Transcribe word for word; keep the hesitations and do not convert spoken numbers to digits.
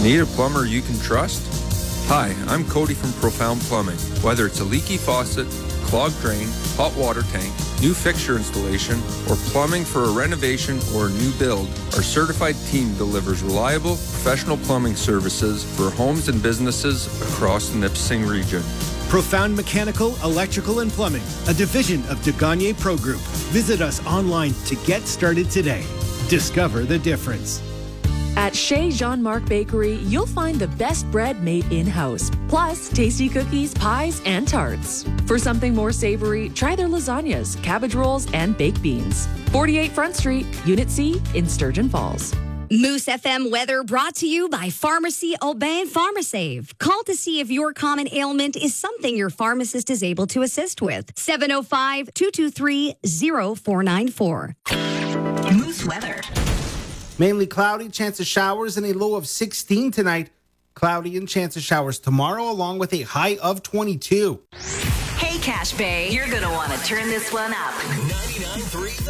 Need a plumber you can trust? Hi, I'm Cody from Profound Plumbing. Whether it's a leaky faucet, clogged drain, hot water tank, new fixture installation, or plumbing for a renovation or a new build, our certified team delivers reliable, professional plumbing services for homes and businesses across the Nipissing region. Profound Mechanical, Electrical, and Plumbing, a division of Degagné Pro Group. Visit us online to get started today. Discover the difference. At Chez Jean-Marc Bakery, you'll find the best bread made in-house, plus tasty cookies, pies, and tarts. For something more savory, try their lasagnas, cabbage rolls, and baked beans. forty-eight Front Street, Unit C in Sturgeon Falls. Moose F M weather brought to you by Pharmacy Aubin PharmaSave. Call to see if your common ailment is something your pharmacist is able to assist with. seven oh five, two two three, oh four nine four. Moose weather. Mainly cloudy, chance of showers, and a low of sixteen tonight. Cloudy and chance of showers tomorrow, along with a high of twenty-two. Hey, Cache Bay, you're going to want to turn this one up. ninety-nine point three